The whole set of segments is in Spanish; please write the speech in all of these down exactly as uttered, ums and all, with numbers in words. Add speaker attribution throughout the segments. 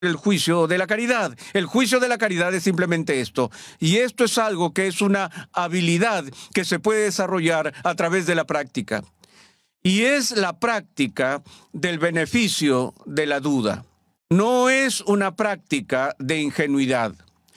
Speaker 1: el juicio de la caridad. El juicio de la caridad es simplemente esto. Y esto es algo que es una habilidad que se puede desarrollar a través de la práctica. Y es la práctica del beneficio de la duda. No es una práctica de ingenuidad.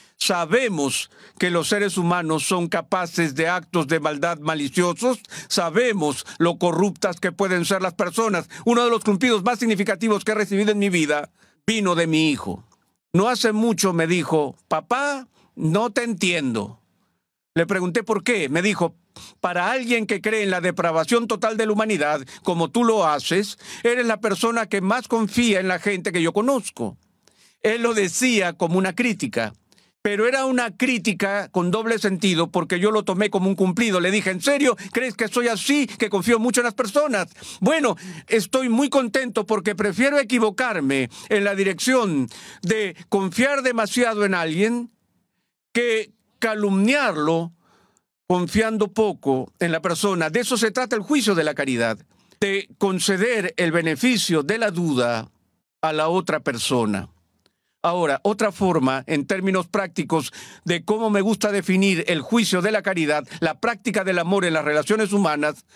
Speaker 1: Sabemos que los seres humanos son capaces de actos de maldad maliciosos. Sabemos lo corruptas que pueden ser las personas. Uno de los cumplidos más significativos que he recibido en mi vida vino de mi hijo. No hace mucho me dijo: papá, no te entiendo. Le pregunté por qué. Me dijo: para alguien que cree en la depravación total de la humanidad, como tú lo haces, eres la persona que más confía en la gente que yo conozco. Él lo decía como una crítica, pero era una crítica con doble sentido porque yo lo tomé como un cumplido. Le dije: ¿en serio crees que soy así, que confío mucho en las personas? Bueno, estoy muy contento porque prefiero equivocarme en la dirección de confiar demasiado en alguien que calumniarlo confiando poco en la persona. De eso se trata el juicio de la caridad, de conceder el beneficio de la duda a la otra persona. Ahora, otra forma, en términos prácticos, de cómo me gusta definir el juicio de la caridad, la práctica del amor en las relaciones humanas,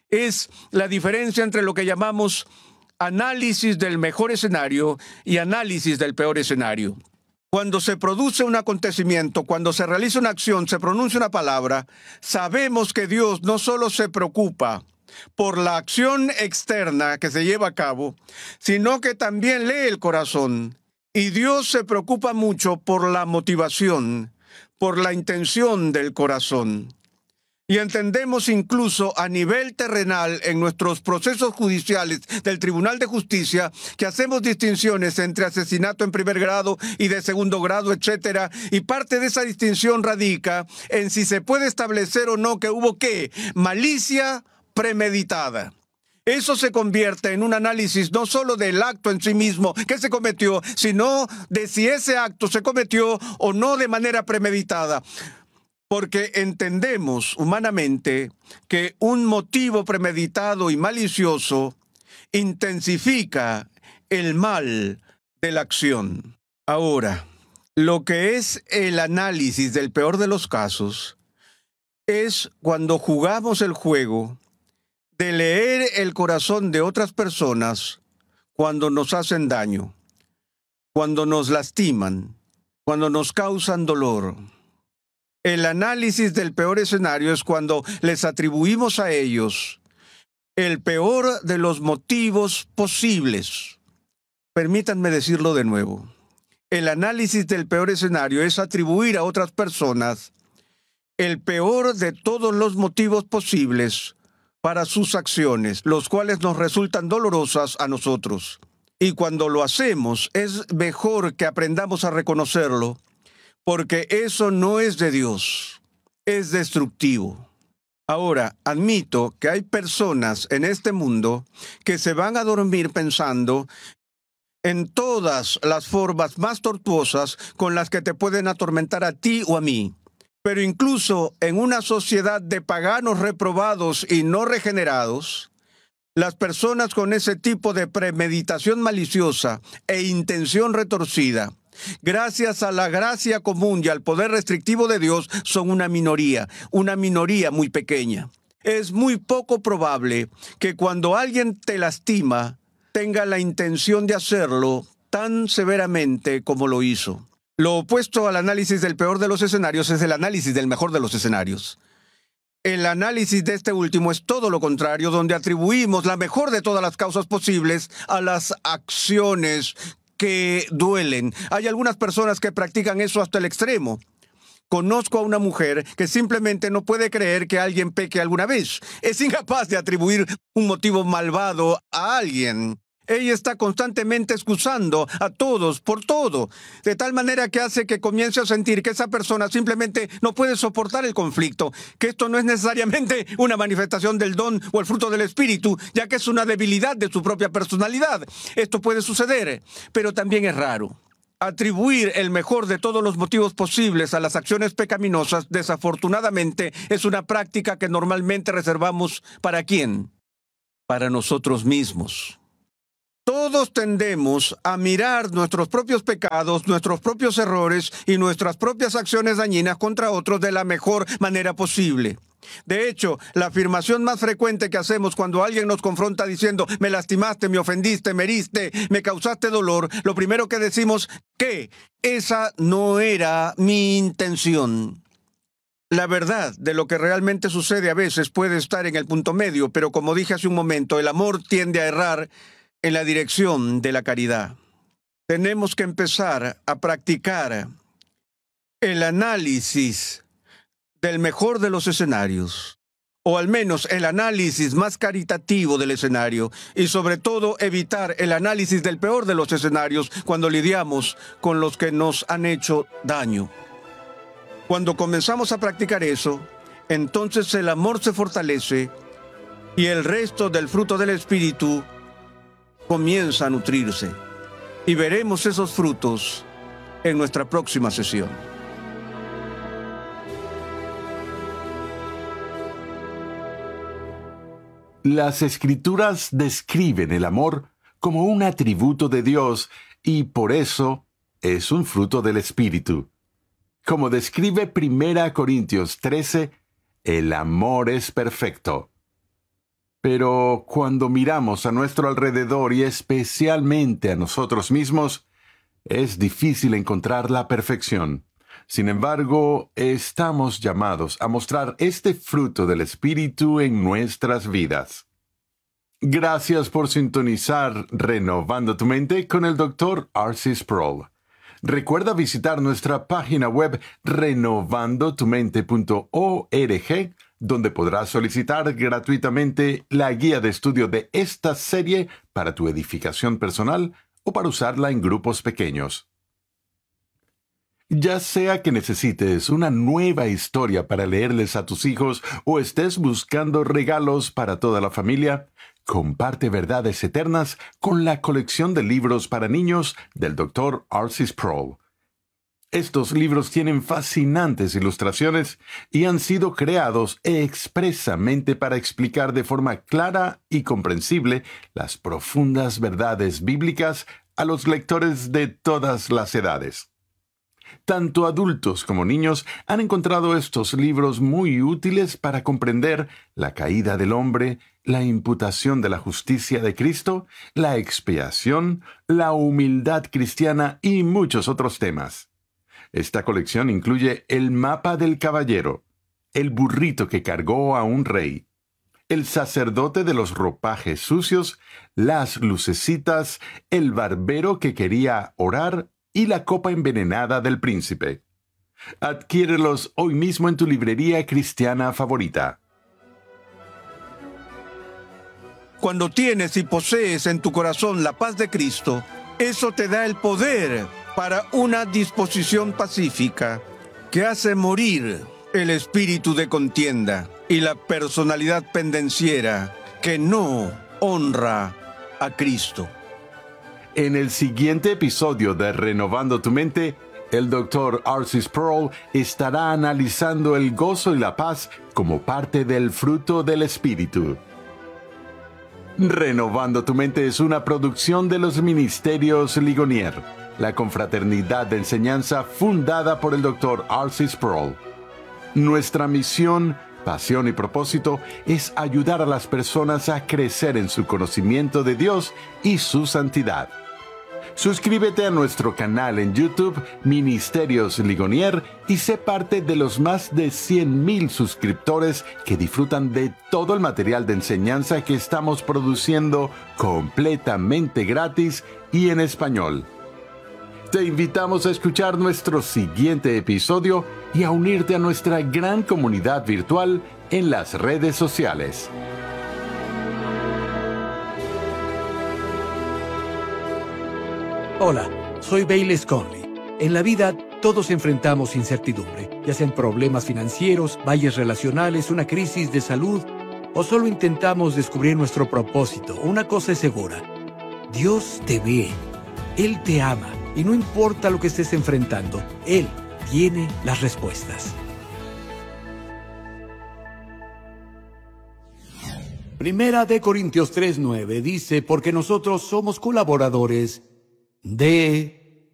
Speaker 1: es la diferencia entre lo que llamamos análisis del mejor escenario y análisis del peor escenario. Cuando se produce un acontecimiento, cuando se realiza una acción, se pronuncia una palabra, sabemos que Dios no solo se preocupa por la acción externa que se lleva a cabo, sino que también lee el corazón. Y Dios se preocupa mucho por la motivación, por la intención del corazón. Y entendemos incluso a nivel terrenal en nuestros procesos judiciales del Tribunal de Justicia que hacemos distinciones entre asesinato en primer grado y de segundo grado, etcétera. Y parte de esa distinción radica en si se puede establecer o no que hubo ¿qué? Malicia premeditada. Eso se convierte en un análisis no solo del acto en sí mismo que se cometió, sino de si ese acto se cometió o no de manera premeditada. Porque entendemos humanamente que un motivo premeditado y malicioso intensifica el mal de la acción. Ahora, lo que es el análisis del peor de los casos es cuando jugamos el juego de leer el corazón de otras personas cuando nos hacen daño, cuando nos lastiman, cuando nos causan dolor. El análisis del peor escenario es cuando les atribuimos a ellos el peor de los motivos posibles. Permítanme decirlo de nuevo. El análisis del peor escenario es atribuir a otras personas el peor de todos los motivos posibles para sus acciones, los cuales nos resultan dolorosas a nosotros. Y cuando lo hacemos, es mejor que aprendamos a reconocerlo, porque eso no es de Dios, es destructivo. Ahora, admito que hay personas en este mundo que se van a dormir pensando en todas las formas más tortuosas con las que te pueden atormentar a ti o a mí. Pero incluso en una sociedad de paganos reprobados y no regenerados, las personas con ese tipo de premeditación maliciosa e intención retorcida, gracias a la gracia común y al poder restrictivo de Dios, son una minoría, una minoría muy pequeña. Es muy poco probable que cuando alguien te lastima, tenga la intención de hacerlo tan severamente como lo hizo. Lo opuesto al análisis del peor de los escenarios es el análisis del mejor de los escenarios. El análisis de este último es todo lo contrario, donde atribuimos la mejor de todas las causas posibles a las acciones que duelen. Hay algunas personas que practican eso hasta el extremo. Conozco a una mujer que simplemente no puede creer que alguien peque alguna vez. Es incapaz de atribuir un motivo malvado a alguien. Ella está constantemente excusando a todos por todo, de tal manera que hace que comience a sentir que esa persona simplemente no puede soportar el conflicto, que esto no es necesariamente una manifestación del don o el fruto del espíritu, ya que es una debilidad de su propia personalidad. Esto puede suceder, pero también es raro. Atribuir el mejor de todos los motivos posibles a las acciones pecaminosas, desafortunadamente, es una práctica que normalmente reservamos ¿para quién? Para nosotros mismos. Todos tendemos a mirar nuestros propios pecados, nuestros propios errores y nuestras propias acciones dañinas contra otros de la mejor manera posible. De hecho, la afirmación más frecuente que hacemos cuando alguien nos confronta diciendo me lastimaste, me ofendiste, me heriste, me causaste dolor, lo primero que decimos que esa no era mi intención. La verdad de lo que realmente sucede a veces puede estar en el punto medio, pero como dije hace un momento, el amor tiende a errar en la dirección de la caridad. Tenemos que empezar a practicar el análisis del mejor de los escenarios, o al menos el análisis más caritativo del escenario, y sobre todo evitar el análisis del peor de los escenarios cuando lidiamos con los que nos han hecho daño. Cuando comenzamos a practicar eso, entonces el amor se fortalece y el resto del fruto del Espíritu comienza a nutrirse. Y veremos esos frutos en nuestra próxima sesión.
Speaker 2: Las Escrituras describen el amor como un atributo de Dios y por eso es un fruto del Espíritu. Como describe Primera Corintios trece, el amor es perfecto. Pero cuando miramos a nuestro alrededor y especialmente a nosotros mismos, es difícil encontrar la perfección. Sin embargo, estamos llamados a mostrar este fruto del Espíritu en nuestras vidas. Gracias por sintonizar Renovando tu Mente con el doctor R C Sproul. Recuerda visitar nuestra página web renovando tu mente punto org, donde podrás solicitar gratuitamente la guía de estudio de esta serie para tu edificación personal o para usarla en grupos pequeños. Ya sea que necesites una nueva historia para leerles a tus hijos o estés buscando regalos para toda la familia, comparte verdades eternas con la colección de libros para niños del doctor R C Sproul. Estos libros tienen fascinantes ilustraciones y han sido creados expresamente para explicar de forma clara y comprensible las profundas verdades bíblicas a los lectores de todas las edades. Tanto adultos como niños han encontrado estos libros muy útiles para comprender la caída del hombre, la imputación de la justicia de Cristo, la expiación, la humildad cristiana y muchos otros temas. Esta colección incluye el mapa del caballero, el burrito que cargó a un rey, el sacerdote de los ropajes sucios, las lucecitas, el barbero que quería orar y la copa envenenada del príncipe. Adquiérelos hoy mismo en tu librería cristiana favorita.
Speaker 1: Cuando tienes y posees en tu corazón la paz de Cristo, eso te da el poder para una disposición pacífica que hace morir el espíritu de contienda y la personalidad pendenciera que no honra a Cristo.
Speaker 2: En el siguiente episodio de Renovando tu Mente, el doctor R C Sproul estará analizando el gozo y la paz como parte del fruto del Espíritu. Renovando tu Mente es una producción de los Ministerios Ligonier, la confraternidad de enseñanza fundada por el doctor R C Sproul. Nuestra misión, pasión y propósito es ayudar a las personas a crecer en su conocimiento de Dios y su santidad. Suscríbete a nuestro canal en YouTube, Ministerios Ligonier, y sé parte de los más de cien mil suscriptores que disfrutan de todo el material de enseñanza que estamos produciendo completamente gratis y en español. Te invitamos a escuchar nuestro siguiente episodio y a unirte a nuestra gran comunidad virtual en las redes sociales.
Speaker 3: Hola, soy Bayless Conley. En la vida todos enfrentamos incertidumbre, ya sean problemas financieros, valles relacionales, una crisis de salud, o solo intentamos descubrir nuestro propósito. Una cosa es segura: Dios te ve, Él te ama, y no importa lo que estés enfrentando, Él tiene las respuestas. Primera de Corintios tres nueve dice, porque nosotros somos colaboradores de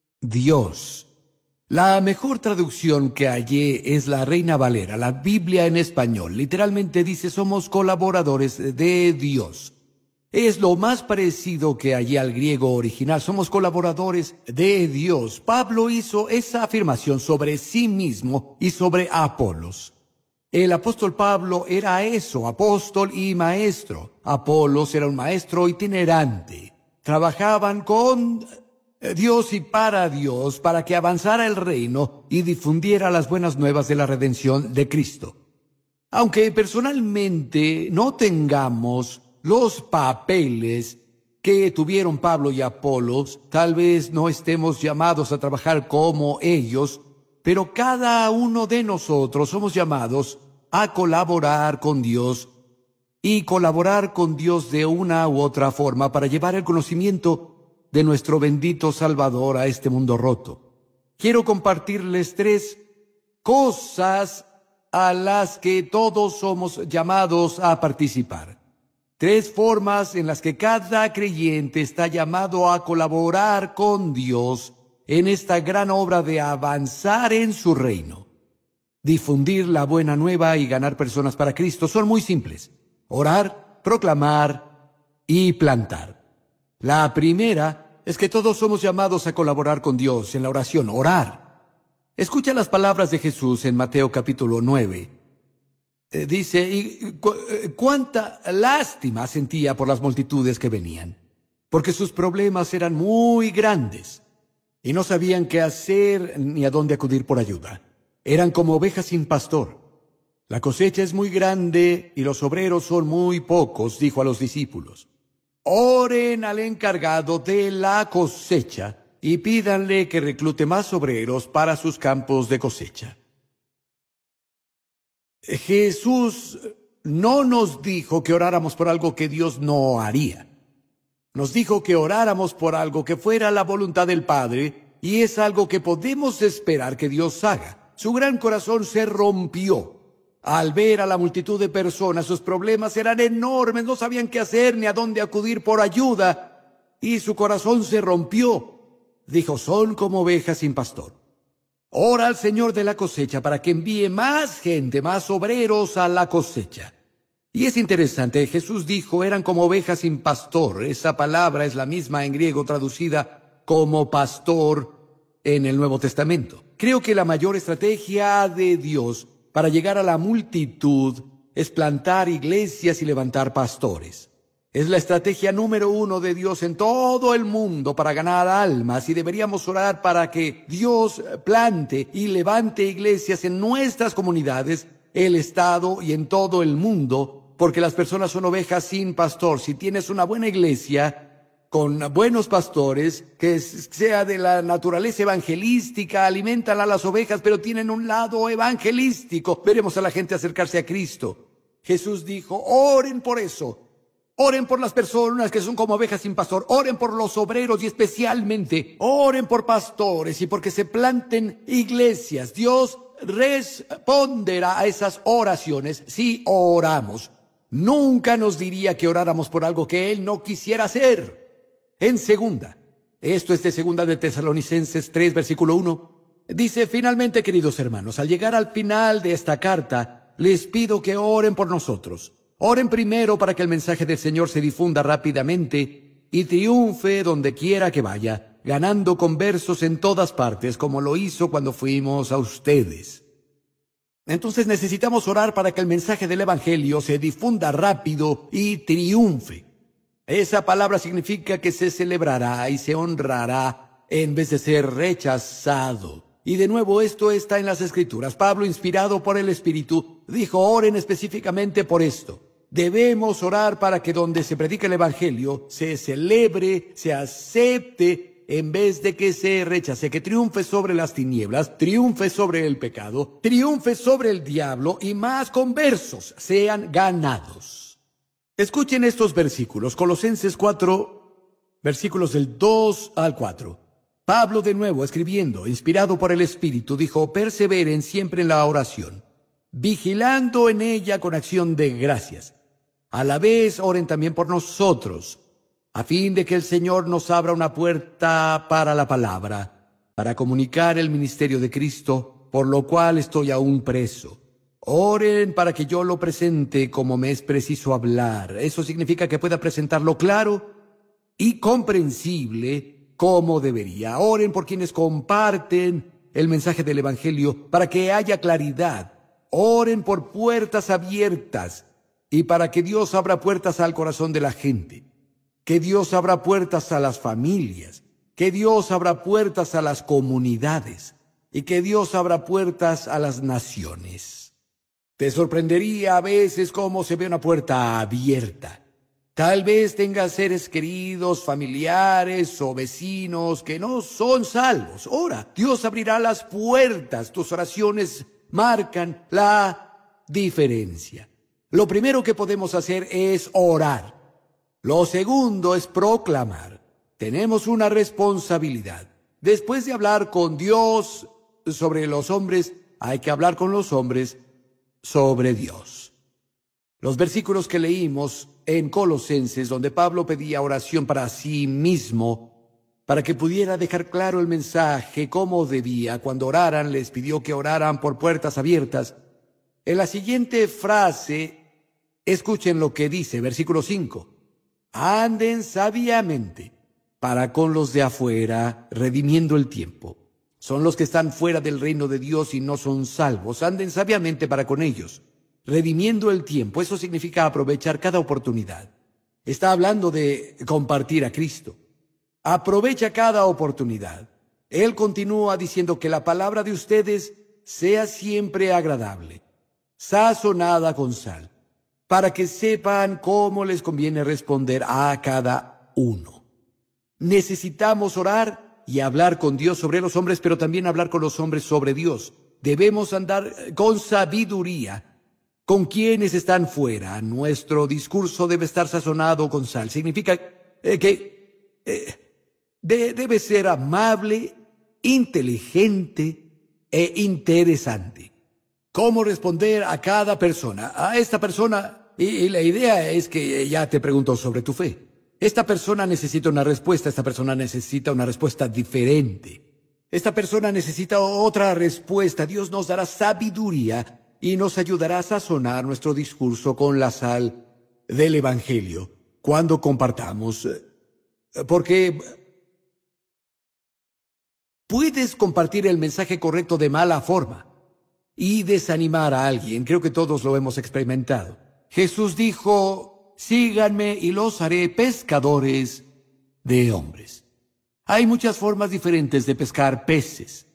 Speaker 3: Dios. La mejor traducción que hallé es la Reina Valera, la Biblia en español. Literalmente dice, somos colaboradores de Dios. Es lo más parecido que hallé al griego original. Somos colaboradores de Dios. Pablo hizo esa afirmación sobre sí mismo y sobre Apolos. El apóstol Pablo era eso, apóstol y maestro. Apolos era un maestro itinerante. Trabajaban con Dios y para Dios para que avanzara el reino y difundiera las buenas nuevas de la redención de Cristo. Aunque personalmente no tengamos los papeles que tuvieron Pablo y Apolos, tal vez no estemos llamados a trabajar como ellos, pero cada uno de nosotros somos llamados a colaborar con Dios y colaborar con Dios de una u otra forma para llevar el conocimiento de nuestro bendito Salvador a este mundo roto. Quiero compartirles tres cosas a las que todos somos llamados a participar. Tres formas en las que cada creyente está llamado a colaborar con Dios en esta gran obra de avanzar en su reino. Difundir la buena nueva y ganar personas para Cristo son muy simples: orar, proclamar y plantar. La primera es que todos somos llamados a colaborar con Dios en la oración, orar. Escucha las palabras de Jesús en Mateo capítulo nueve. Eh, dice, y cu cuánta lástima sentía por las multitudes que venían, porque sus problemas eran muy grandes y no sabían qué hacer ni a dónde acudir por ayuda. Eran como ovejas sin pastor. La cosecha es muy grande y los obreros son muy pocos, dijo a los discípulos. Oren al encargado de la cosecha y pídanle que reclute más obreros para sus campos de cosecha. Jesús no nos dijo que oráramos por algo que Dios no haría. Nos dijo que oráramos por algo que fuera la voluntad del Padre, y es algo que podemos esperar que Dios haga. Su gran corazón se rompió al ver a la multitud de personas. Sus problemas eran enormes, no sabían qué hacer ni a dónde acudir por ayuda, y su corazón se rompió. Dijo, son como ovejas sin pastor. Ora al Señor de la cosecha para que envíe más gente, más obreros a la cosecha. Y es interesante, Jesús dijo, eran como ovejas sin pastor. Esa palabra es la misma en griego traducida como pastor en el Nuevo Testamento. Creo que la mayor estrategia de Dios para llegar a la multitud es plantar iglesias y levantar pastores. Es la estrategia número uno de Dios en todo el mundo para ganar almas, y deberíamos orar para que Dios plante y levante iglesias en nuestras comunidades, el estado y en todo el mundo, porque las personas son ovejas sin pastor. Si tienes una buena iglesia con buenos pastores, que sea de la naturaleza evangelística, alimentan a las ovejas, pero tienen un lado evangelístico, veremos a la gente acercarse a Cristo. Jesús dijo, oren por eso. Oren por las personas que son como ovejas sin pastor. Oren por los obreros y especialmente oren por pastores y porque se planten iglesias. Dios responderá a esas oraciones si oramos. Nunca nos diría que oráramos por algo que Él no quisiera hacer. En segunda, esto es de segunda de Tesalonicenses tres, versículo uno, dice, finalmente, queridos hermanos, al llegar al final de esta carta, les pido que oren por nosotros. Oren primero para que el mensaje del Señor se difunda rápidamente y triunfe donde quiera que vaya, ganando conversos en todas partes, como lo hizo cuando fuimos a ustedes. Entonces necesitamos orar para que el mensaje del Evangelio se difunda rápido y triunfe. Esa palabra significa que se celebrará y se honrará en vez de ser rechazado. Y de nuevo, esto está en las Escrituras. Pablo, inspirado por el Espíritu, dijo, oren específicamente por esto. Debemos orar para que donde se predica el Evangelio se celebre, se acepte, en vez de que se rechace, que triunfe sobre las tinieblas, triunfe sobre el pecado, triunfe sobre el diablo y más conversos sean ganados. Escuchen estos versículos, Colosenses cuatro, versículos del dos al cuatro. Pablo, de nuevo, escribiendo, inspirado por el Espíritu, dijo, perseveren siempre en la oración, vigilando en ella con acción de gracias. A la vez, oren también por nosotros, a fin de que el Señor nos abra una puerta para la palabra, para comunicar el ministerio de Cristo, por lo cual estoy aún preso. Oren para que yo lo presente como me es preciso hablar. Eso significa que pueda presentarlo claro y comprensible como debería. Oren por quienes comparten el mensaje del Evangelio para que haya claridad. Oren por puertas abiertas y para que Dios abra puertas al corazón de la gente. Que Dios abra puertas a las familias. Que Dios abra puertas a las comunidades. Y que Dios abra puertas a las naciones. Te sorprendería a veces cómo se ve una puerta abierta. Tal vez tengas seres queridos, familiares o vecinos que no son salvos. Ora, Dios abrirá las puertas. Tus oraciones marcan la diferencia. Lo primero que podemos hacer es orar. Lo segundo es proclamar. Tenemos una responsabilidad. Después de hablar con Dios sobre los hombres, hay que hablar con los hombres sobre Dios. Los versículos que leímos en Colosenses, donde Pablo pedía oración para sí mismo, para que pudiera dejar claro el mensaje como debía, cuando oraran, les pidió que oraran por puertas abiertas. En la siguiente frase, escuchen lo que dice, versículo cinco. Anden sabiamente para con los de afuera, redimiendo el tiempo. Son los que están fuera del reino de Dios y no son salvos. Anden sabiamente para con ellos, redimiendo el tiempo. Eso significa aprovechar cada oportunidad. Está hablando de compartir a Cristo. Aprovecha cada oportunidad. Él continúa diciendo que la palabra de ustedes sea siempre agradable, sazonada con sal, para que sepan cómo les conviene responder a cada uno. Necesitamos orar y hablar con Dios sobre los hombres, pero también hablar con los hombres sobre Dios. Debemos andar con sabiduría con quienes están fuera. Nuestro discurso debe estar sazonado con sal. Significa eh, que eh, de, debe ser amable, inteligente e interesante. ¿Cómo responder a cada persona? A esta persona, y, y la idea es que ya te preguntó sobre tu fe. Esta persona necesita una respuesta, esta persona necesita una respuesta diferente. Esta persona necesita otra respuesta. Dios nos dará sabiduría y nos ayudará a sazonar nuestro discurso con la sal del Evangelio cuando compartamos. Porque puedes compartir el mensaje correcto de mala forma y desanimar a alguien. Creo que todos lo hemos experimentado. Jesús dijo: síganme y los haré pescadores de hombres. Hay muchas formas diferentes de pescar peces.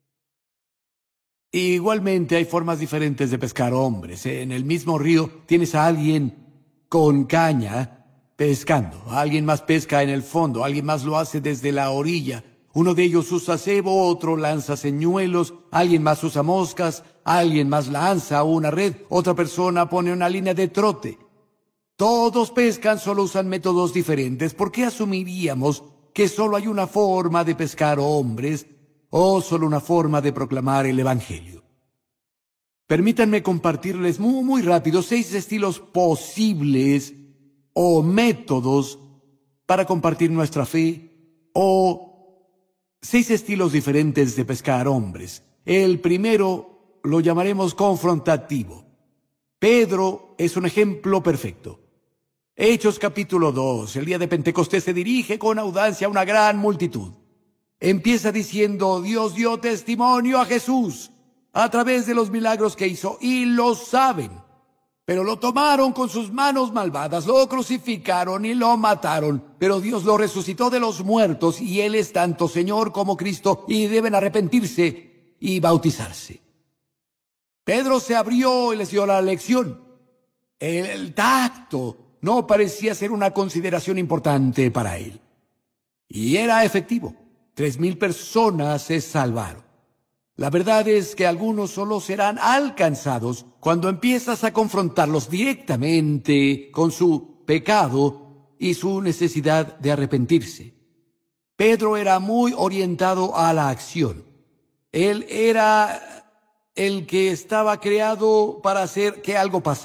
Speaker 3: Igualmente hay formas diferentes de pescar hombres. En el mismo río tienes a alguien con caña pescando. Alguien más pesca en el fondo, alguien más lo hace desde la orilla. Uno de ellos usa cebo, otro lanza señuelos, alguien más usa moscas, alguien más lanza una red, otra persona pone una línea de trote. Todos pescan, solo usan métodos diferentes. ¿Por qué asumiríamos que solo hay una forma de pescar hombres o solo una forma de proclamar el Evangelio? Permítanme compartirles muy, muy rápido seis estilos posibles o métodos para compartir nuestra fe, o seis estilos diferentes de pescar hombres. El primero lo llamaremos confrontativo. Pedro es un ejemplo perfecto. Hechos capítulo dos, el día de Pentecostés se dirige con audacia a una gran multitud. Empieza diciendo: Dios dio testimonio a Jesús a través de los milagros que hizo, y lo saben. Pero lo tomaron con sus manos malvadas, lo crucificaron y lo mataron. Pero Dios lo resucitó de los muertos, y Él es tanto Señor como Cristo, y deben arrepentirse y bautizarse. Pedro se abrió y les dio la lección. El, el tacto no parecía ser una consideración importante para él. Y era efectivo. Tres mil personas se salvaron. La verdad es que algunos solo serán alcanzados cuando empiezas a confrontarlos directamente con su pecado y su necesidad de arrepentirse. Pedro era muy orientado a la acción. Él era el que estaba creado para hacer que algo pasara.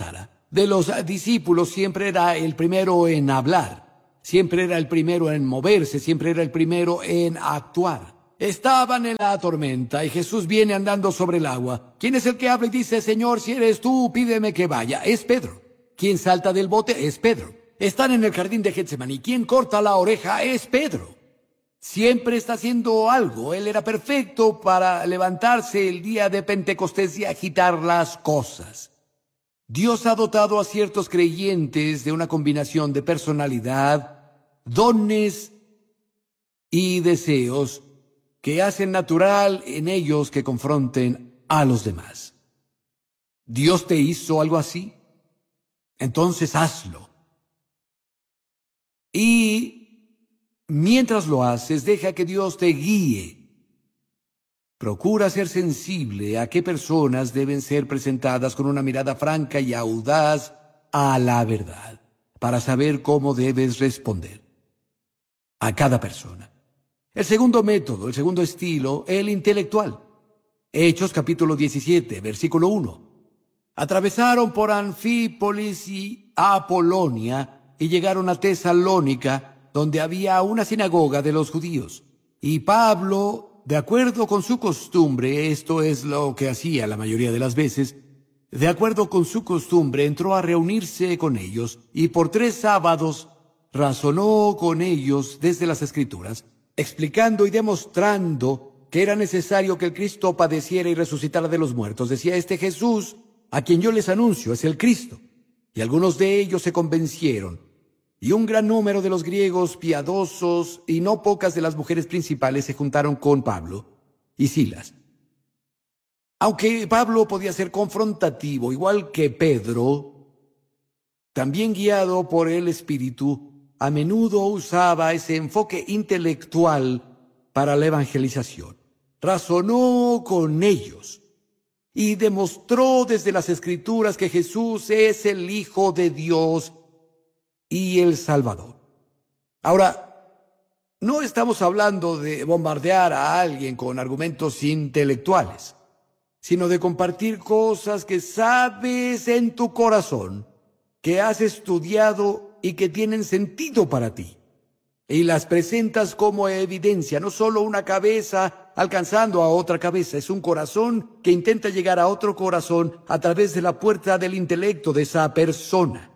Speaker 3: de los discípulos siempre era el primero en hablar, siempre era el primero en moverse, siempre era el primero en actuar. Estaban en la tormenta y Jesús viene andando sobre el agua. ¿Quién es el que habla y dice, Señor, si eres tú, pídeme que vaya? Es Pedro. ¿Quién salta del bote? Es Pedro. Están en el jardín de Getsemaní. ¿Quién corta la oreja? Es Pedro. Siempre está haciendo algo. Él era perfecto para levantarse el día de Pentecostés y agitar las cosas. Dios ha dotado a ciertos creyentes de una combinación de personalidad, dones y deseos que hacen natural en ellos que confronten a los demás. ¿Dios te hizo algo así? Entonces hazlo. Y mientras lo haces, deja que Dios te guíe. Procura ser sensible a qué personas deben ser presentadas con una mirada franca y audaz a la verdad, para saber cómo debes responder a cada persona. El segundo método, el segundo estilo, el intelectual. Hechos capítulo diecisiete, versículo uno. Atravesaron por Anfípolis y Apolonia y llegaron a Tesalónica, donde había una sinagoga de los judíos. Y Pablo, de acuerdo con su costumbre, esto es lo que hacía la mayoría de las veces, de acuerdo con su costumbre, entró a reunirse con ellos y por tres sábados razonó con ellos desde las Escrituras, explicando y demostrando que era necesario que el Cristo padeciera y resucitara de los muertos. Decía, este Jesús, a quien yo les anuncio, es el Cristo. Y algunos de ellos se convencieron, y un gran número de los griegos piadosos y no pocas de las mujeres principales se juntaron con Pablo y Silas. Aunque Pablo podía ser confrontativo, igual que Pedro, también guiado por el Espíritu, a menudo usaba ese enfoque intelectual para la evangelización. Razonó con ellos y demostró desde las Escrituras que Jesús es el Hijo de Dios y el Salvador. Ahora, no estamos hablando de bombardear a alguien con argumentos intelectuales, sino de compartir cosas que sabes en tu corazón, que has estudiado y que tienen sentido para ti, y las presentas como evidencia, no solo una cabeza alcanzando a otra cabeza, es un corazón que intenta llegar a otro corazón a través de la puerta del intelecto de esa persona.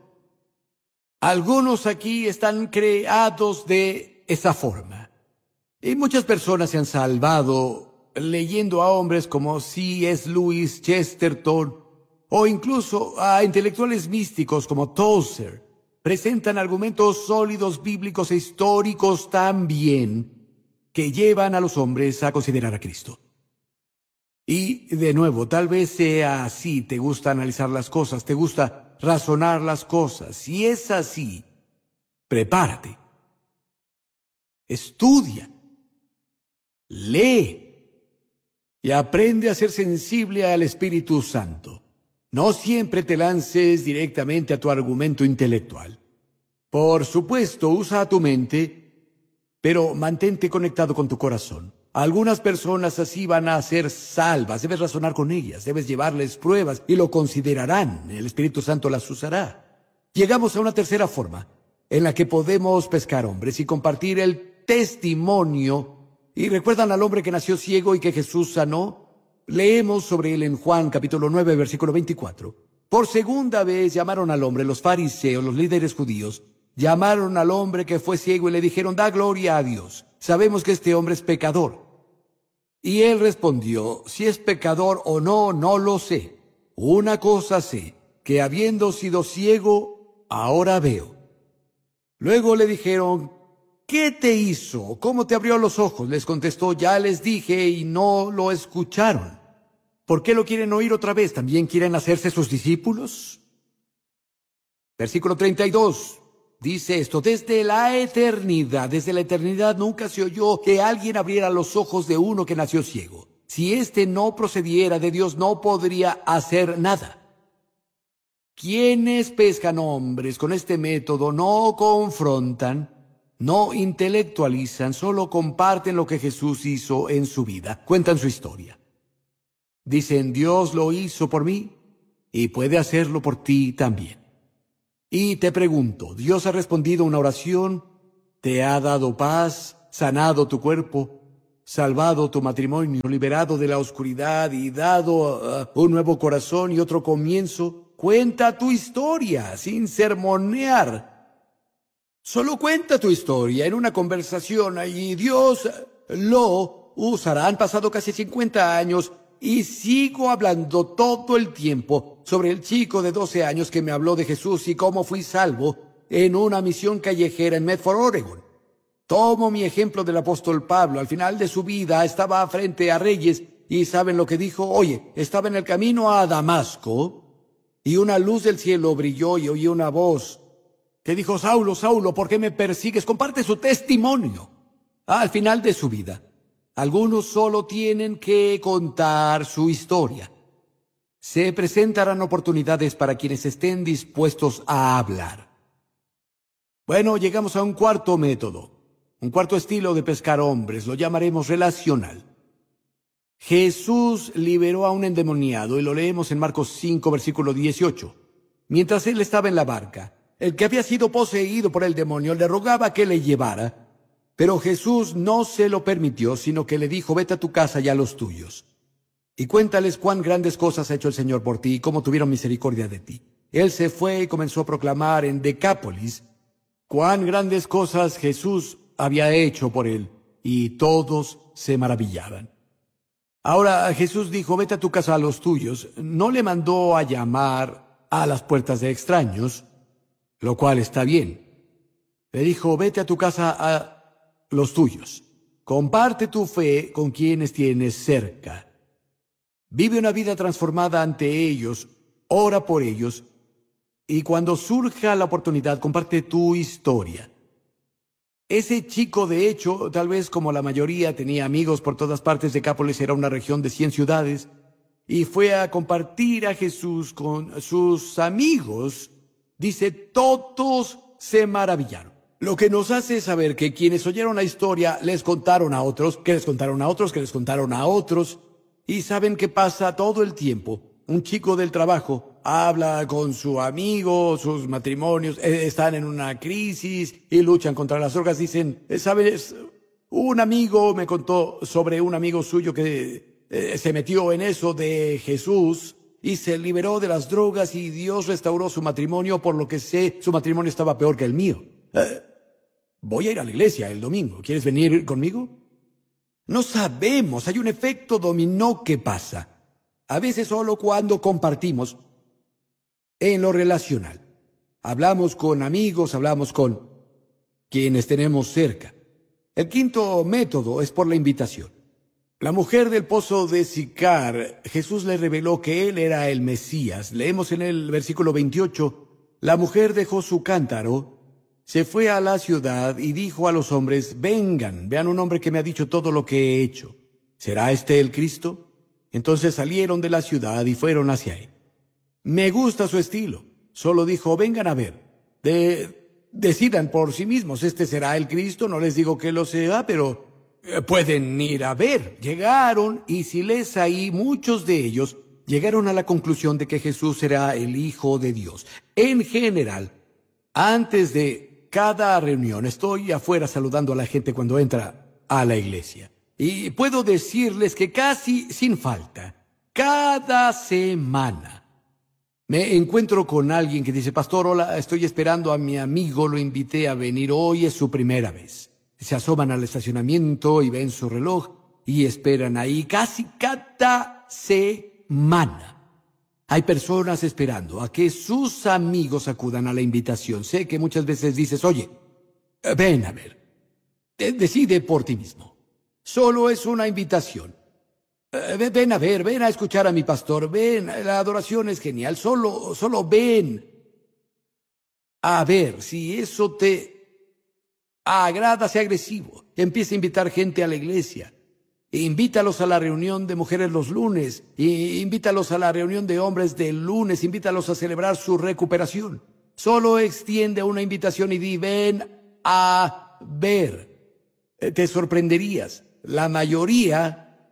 Speaker 3: Algunos aquí están creados de esa forma, y muchas personas se han salvado leyendo a hombres como C S Lewis, Chesterton, o incluso a intelectuales místicos como Tozer. Presentan argumentos sólidos, bíblicos e históricos también, que llevan a los hombres a considerar a Cristo. Y, de nuevo, tal vez sea así, te gusta analizar las cosas, te gusta razonar las cosas. Si es así, prepárate, estudia, lee y aprende a ser sensible al Espíritu Santo. No siempre te lances directamente a tu argumento intelectual. Por supuesto, usa tu mente, pero mantente conectado con tu corazón. Algunas personas así van a ser salvas. Debes razonar con ellas, debes llevarles pruebas y lo considerarán. El Espíritu Santo las usará. Llegamos a una tercera forma en la que podemos pescar hombres y compartir el testimonio. ¿Y recuerdan al hombre que nació ciego y que Jesús sanó? Leemos sobre él en Juan capítulo nueve, versículo veinticuatro. Por segunda vez llamaron al hombre, los fariseos, los líderes judíos, llamaron al hombre que fue ciego y le dijeron, da gloria a Dios. Sabemos que este hombre es pecador. Y él respondió, si es pecador o no, no lo sé. Una cosa sé, que habiendo sido ciego, ahora veo. Luego le dijeron, ¿qué te hizo? ¿Cómo te abrió los ojos? Les contestó, ya les dije y no lo escucharon. ¿Por qué lo quieren oír otra vez? ¿También quieren hacerse sus discípulos? Versículo treinta y dos dice esto, desde la eternidad, desde la eternidad nunca se oyó que alguien abriera los ojos de uno que nació ciego. Si éste no procediera de Dios, no podría hacer nada. Quienes pescan hombres con este método no confrontan, no intelectualizan, solo comparten lo que Jesús hizo en su vida, cuentan su historia. Dicen, Dios lo hizo por mí y puede hacerlo por ti también. Y te pregunto, ¿Dios ha respondido una oración? ¿Te ha dado paz, sanado tu cuerpo, salvado tu matrimonio, liberado de la oscuridad y dado uh, un nuevo corazón y otro comienzo? Cuenta tu historia sin sermonear. Solo cuenta tu historia en una conversación y Dios lo usará. Han pasado casi cincuenta años y sigo hablando todo el tiempo sobre el chico de doce años que me habló de Jesús y cómo fui salvo en una misión callejera en Medford, Oregon. Tomo mi ejemplo del apóstol Pablo. Al final de su vida estaba frente a reyes y ¿saben lo que dijo? Oye, estaba en el camino a Damasco y una luz del cielo brilló y oí una voz que dijo: Saulo, Saulo, ¿por qué me persigues? Comparte su testimonio. Al final de su vida, algunos solo tienen que contar su historia. Se presentarán oportunidades para quienes estén dispuestos a hablar. Bueno, llegamos a un cuarto método, un cuarto estilo de pescar hombres, lo llamaremos relacional. Jesús liberó a un endemoniado y lo leemos en Marcos cinco, versículo dieciocho. Mientras él estaba en la barca, el que había sido poseído por el demonio le rogaba que le llevara, pero Jesús no se lo permitió, sino que le dijo: vete a tu casa y a los tuyos, y cuéntales cuán grandes cosas ha hecho el Señor por ti y cómo tuvieron misericordia de ti. Él se fue y comenzó a proclamar en Decápolis cuán grandes cosas Jesús había hecho por él, y todos se maravillaban. Ahora Jesús dijo: vete a tu casa a los tuyos. No le mandó a llamar a las puertas de extraños, lo cual está bien. Le dijo: vete a tu casa a los tuyos. Comparte tu fe con quienes tienes cerca. Vive una vida transformada ante ellos, ora por ellos, y cuando surja la oportunidad, comparte tu historia. Ese chico, de hecho, tal vez como la mayoría, tenía amigos por todas partes. Decápolis era una región de cien ciudades, y fue a compartir a Jesús con sus amigos. Dice, todos se maravillaron. Lo que nos hace saber que quienes oyeron la historia les contaron a otros, que les contaron a otros, que les contaron a otros, y saben qué pasa todo el tiempo. Un chico del trabajo habla con su amigo, sus matrimonios eh, están en una crisis y luchan contra las drogas. Dicen, ¿sabes? Un amigo me contó sobre un amigo suyo que eh, se metió en eso de Jesús y se liberó de las drogas y Dios restauró su matrimonio. Por lo que sé, su matrimonio estaba peor que el mío. Eh, voy a ir a la iglesia el domingo. ¿Quieres venir conmigo? No sabemos. Hay un efecto dominó que pasa. A veces solo cuando compartimos en lo relacional. Hablamos con amigos, hablamos con quienes tenemos cerca. El quinto método es por la invitación. La mujer del pozo de Sicar, Jesús le reveló que él era el Mesías. Leemos en el versículo veintiocho, la mujer dejó su cántaro, se fue a la ciudad y dijo a los hombres, vengan, vean un hombre que me ha dicho todo lo que he hecho. ¿Será este el Cristo? Entonces salieron de la ciudad y fueron hacia él. Me gusta su estilo. Solo dijo, vengan a ver. De, decidan por sí mismos, ¿este será el Cristo? No les digo que lo sea, pero eh, pueden ir a ver. Llegaron y si lees ahí, muchos de ellos llegaron a la conclusión de que Jesús era el Hijo de Dios. En general, antes de cada reunión, estoy afuera saludando a la gente cuando entra a la iglesia. Y puedo decirles que casi sin falta, cada semana, me encuentro con alguien que dice, pastor, hola, estoy esperando a mi amigo, lo invité a venir, hoy es su primera vez. Se asoman al estacionamiento y ven su reloj y esperan ahí casi cada semana. Hay personas esperando a que sus amigos acudan a la invitación. Sé que muchas veces dices, oye, ven a ver, decide por ti mismo. Solo es una invitación. Eh, ven a ver, ven a escuchar a mi pastor, ven, la adoración es genial, solo, solo ven a ver si eso te agrada, sea agresivo. Empieza a invitar gente a la iglesia, invítalos a la reunión de mujeres los lunes, invítalos a la reunión de hombres del lunes, invítalos a celebrar su recuperación. Solo extiende una invitación y di, ven a ver. Eh, te sorprenderías. La mayoría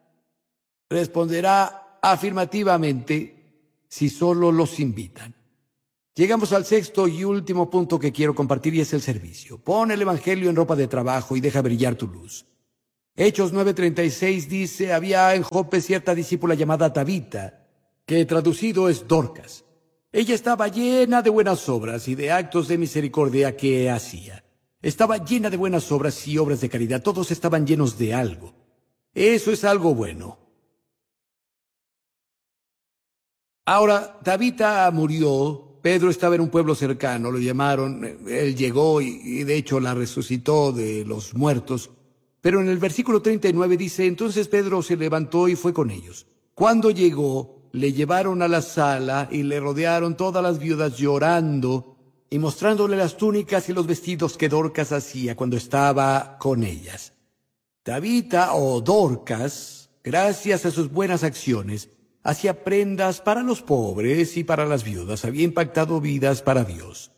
Speaker 3: responderá afirmativamente si solo los invitan. Llegamos al sexto y último punto que quiero compartir y es el servicio. Pon el evangelio en ropa de trabajo y deja brillar tu luz. Hechos nueve treinta y seis dice, había en Jope cierta discípula llamada Tabita, que traducido es Dorcas. Ella estaba llena de buenas obras y de actos de misericordia que hacía. Estaba llena de buenas obras y obras de caridad. Todos estaban llenos de algo. Eso es algo bueno. Ahora, Tabita murió. Pedro estaba en un pueblo cercano, lo llamaron, él llegó y, y de hecho la resucitó de los muertos. Pero en el versículo treinta y nueve dice, entonces Pedro se levantó y fue con ellos. Cuando llegó, le llevaron a la sala y le rodearon todas las viudas llorando y mostrándole las túnicas y los vestidos que Dorcas hacía cuando estaba con ellas. Tabita o Dorcas, gracias a sus buenas acciones, hacía prendas para los pobres y para las viudas. Había impactado vidas para Dios.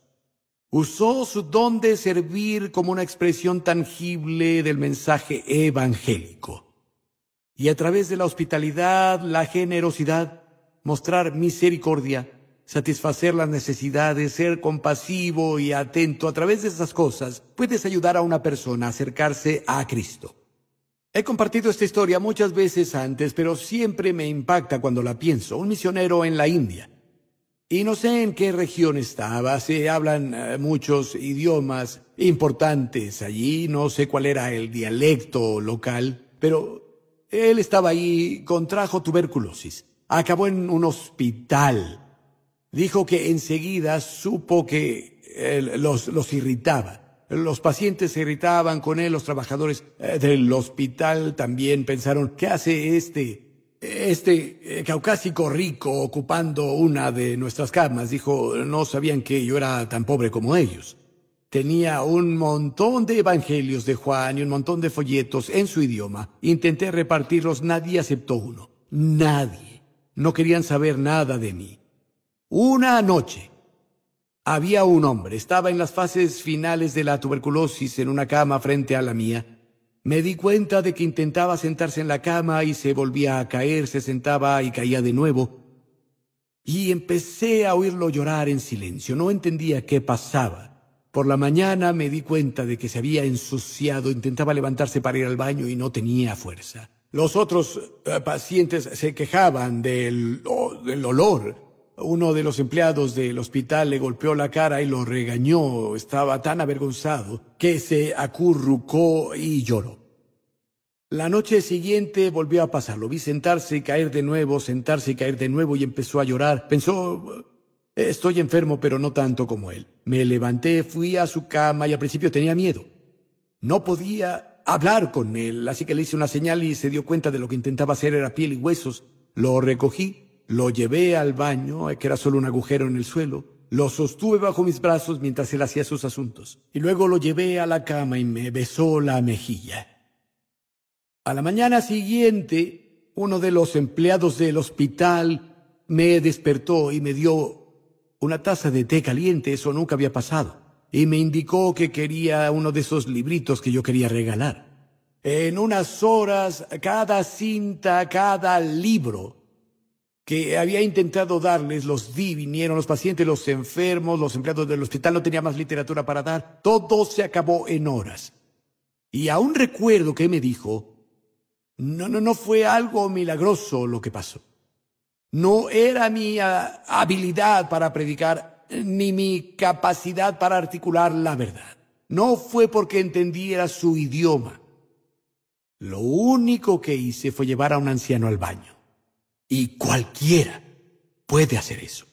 Speaker 3: Usó su don de servir como una expresión tangible del mensaje evangélico. Y a través de la hospitalidad, la generosidad, mostrar misericordia, satisfacer las necesidades, ser compasivo y atento, a través de esas cosas, puedes ayudar a una persona a acercarse a Cristo. He compartido esta historia muchas veces antes, pero siempre me impacta cuando la pienso. Un misionero en la India. Y no sé en qué región estaba, se hablan uh, muchos idiomas importantes allí, no sé cuál era el dialecto local, pero él estaba ahí, contrajo tuberculosis, acabó en un hospital. Dijo que enseguida supo que eh, los, los irritaba. Los pacientes se irritaban con él, los trabajadores eh, del hospital también pensaron, ¿qué hace este, este eh, caucásico rico ocupando una de nuestras camas? Dijo, no sabían que yo era tan pobre como ellos. Tenía un montón de evangelios de Juan y un montón de folletos en su idioma. Intenté repartirlos, nadie aceptó uno. Nadie. No querían saber nada de mí. Una noche, había un hombre, estaba en las fases finales de la tuberculosis en una cama frente a la mía. Me di cuenta de que intentaba sentarse en la cama y se volvía a caer, se sentaba y caía de nuevo. Y empecé a oírlo llorar en silencio, no entendía qué pasaba. Por la mañana me di cuenta de que se había ensuciado, intentaba levantarse para ir al baño y no tenía fuerza. Los otros eh, pacientes se quejaban del, oh, del olor. Uno de los empleados del hospital le golpeó la cara y lo regañó. Estaba tan avergonzado que se acurrucó y lloró. La noche siguiente volvió a pasar. Lo vi sentarse y caer de nuevo, sentarse y caer de nuevo y empezó a llorar. Pensó, estoy enfermo, pero no tanto como él. Me levanté, fui a su cama y al principio tenía miedo. No podía hablar con él, así que le hice una señal y se dio cuenta de lo que intentaba hacer era piel y huesos. Lo recogí. Lo llevé al baño, que era solo un agujero en el suelo. Lo sostuve bajo mis brazos mientras él hacía sus asuntos. Y luego lo llevé a la cama y me besó la mejilla. A la mañana siguiente, uno de los empleados del hospital me despertó y me dio una taza de té caliente. Eso nunca había pasado. Y me indicó que quería uno de esos libritos que yo quería regalar. En unas horas, cada cinta, cada libro que había intentado darles, los di, vinieron los pacientes, los enfermos, los empleados del hospital, no tenía más literatura para dar. Todo se acabó en horas. Y aún recuerdo que me dijo, no, no, no fue algo milagroso lo que pasó. No era mi uh, habilidad para predicar, ni mi capacidad para articular la verdad. No fue porque entendiera su idioma. Lo único que hice fue llevar a un anciano al baño. Y cualquiera puede hacer eso.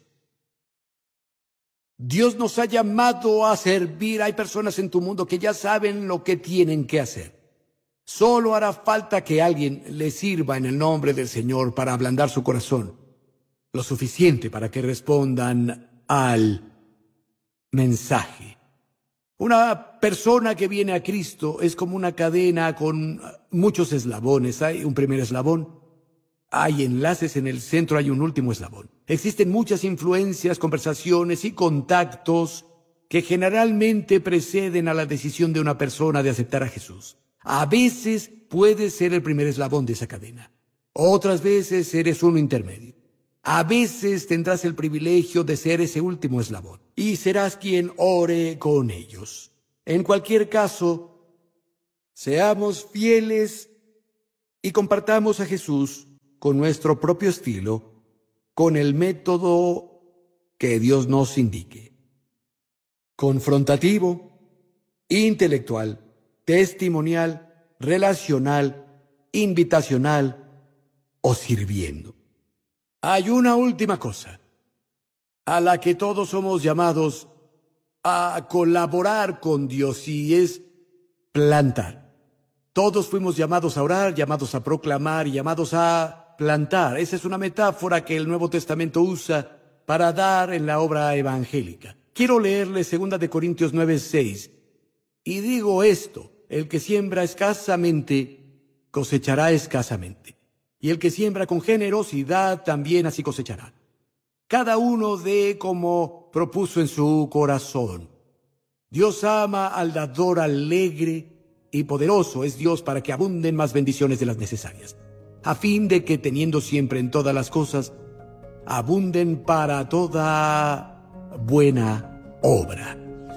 Speaker 3: Dios nos ha llamado a servir. Hay personas en tu mundo que ya saben lo que tienen que hacer. Solo hará falta que alguien les sirva en el nombre del Señor para ablandar su corazón. Lo suficiente para que respondan al mensaje. Una persona que viene a Cristo es como una cadena con muchos eslabones. Hay un primer eslabón. Hay enlaces en el centro, hay un último eslabón. Existen muchas influencias, conversaciones y contactos que generalmente preceden a la decisión de una persona de aceptar a Jesús. A veces puedes ser el primer eslabón de esa cadena. Otras veces eres uno intermedio. A veces tendrás el privilegio de ser ese último eslabón y serás quien ore con ellos. En cualquier caso, seamos fieles y compartamos a Jesús con nuestro propio estilo, con el método que Dios nos indique. Confrontativo, intelectual, testimonial, relacional, invitacional o sirviendo. Hay una última cosa a la que todos somos llamados a colaborar con Dios y es plantar. Todos fuimos llamados a orar, llamados a proclamar y llamados a plantar. Esa es una metáfora que el Nuevo Testamento usa para dar en la obra evangélica. Quiero leerle segunda de Corintios nueve, seis. Y digo esto, el que siembra escasamente, cosechará escasamente. Y el que siembra con generosidad, también así cosechará. Cada uno dé como propuso en su corazón. Dios ama al dador alegre y poderoso es Dios para que abunden más bendiciones de las necesarias, a fin de que teniendo siempre en todas las cosas, abunden para toda buena obra.